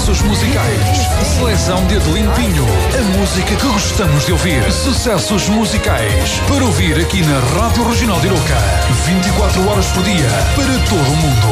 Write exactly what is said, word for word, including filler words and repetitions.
Sucessos musicais. Seleção de Adelino Pinho. A música que gostamos de ouvir. Sucessos musicais. Para ouvir aqui na Rádio Regional de Aroca. vinte e quatro horas por dia. Para todo o mundo.